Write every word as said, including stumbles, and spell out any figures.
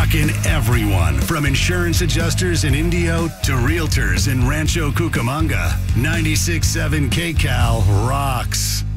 Rocking everyone from insurance adjusters in Indio to realtors in Rancho Cucamonga. ninety-six point seven K Cal rocks.